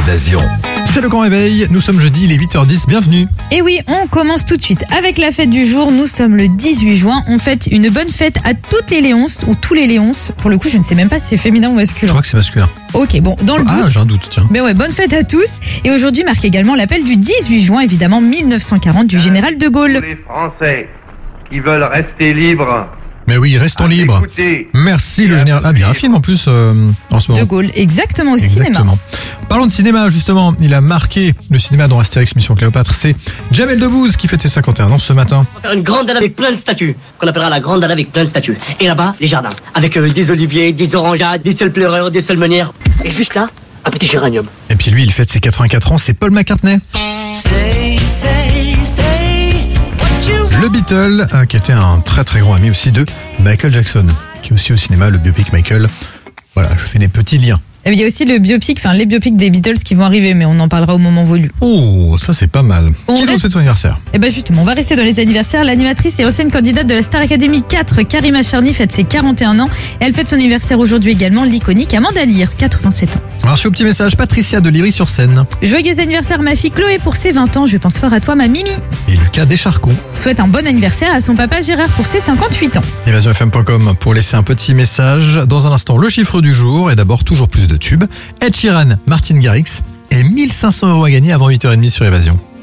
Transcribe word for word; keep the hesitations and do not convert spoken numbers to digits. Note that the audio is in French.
Évasion. C'est le grand réveil, nous sommes jeudi, il est huit heures dix, bienvenue. Et oui, on commence tout de suite avec la fête du jour. Nous sommes le dix-huit juin. On fête une bonne fête à toutes les Léonces, ou tous les Léonces. Pour le coup, je ne sais même pas si c'est féminin ou Je masculin. crois que c'est masculin. Ok, bon, dans le Ah, doute. j'ai un doute, tiens. Mais ouais, bonne fête à tous. Et aujourd'hui marque également l'appel du dix-huit juin, évidemment, mille neuf cent quarante, du général de Gaulle. Tous les Français qui veulent rester libres. Mais oui, restons à libres. l'écouter. Merci le général. Ah, bien un film en plus euh, en ce moment. De Gaulle, exactement, au cinéma. Exactement. Parlons de cinéma, justement. Il a marqué le cinéma dans Astérix Mission Cléopâtre. C'est Jamel Debbouze qui fête ses cinquante et un ans ce matin. On va faire une grande dalle avec plein de statues, qu'on appellera la grande dalle avec plein de statues. Et là-bas, les jardins, avec euh, des oliviers, des orangeades, des seuls pleureurs, des seules meunières. Et juste là, un petit géranium. Et puis lui, il fête ses quatre-vingt-quatre ans, c'est Paul McCartney. Say, say, say what you Le Beatle, euh, qui était un très très grand ami aussi de Michael Jackson, qui est aussi au cinéma, le biopic Michael. Voilà, je fais des petits liens. Et il y a aussi le biopic, enfin les biopics des Beatles qui vont arriver, mais on en parlera au moment voulu. Oh, ça c'est pas mal. On Qui donc reste- souhaite son anniversaire? Et ben justement, on va rester dans les anniversaires. L'animatrice et ancienne candidate de la Star Academy quatre, Karima Charny, fête ses quarante et un ans. Et elle fête son anniversaire aujourd'hui également, l'iconique Amanda Lear, quatre-vingt-sept ans. Alors sur le petit message, Patricia de Livry-sur-Seine Joyeux anniversaire ma fille Chloé pour ses vingt ans. Je pense fort à toi ma Mimi. et Lucas Descharcon. Souhaite un bon anniversaire à son papa Gérard pour ses cinquante-huit ans. évasion f m point com pour laisser un petit message. Dans un instant, le chiffre du jour et d'abord toujours plus de tubes. Ed Sheeran, Martin Garrix et mille cinq cents euros à gagner avant huit heures trente sur Évasion.